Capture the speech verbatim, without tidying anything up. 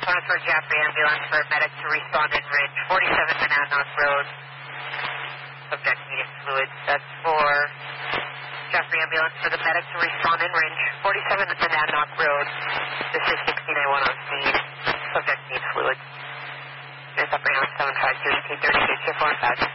One for Jaffrey ambulance for a medic to respond in range forty-seven Monadnock Road. Subject needing fluids. That's for Jaffrey ambulance for the medic to respond in range forty-seven Monadnock Road. This is sixteen A one on speed. Subject needs fluids. It's up around seven five two, eighteen thirty-six, four five.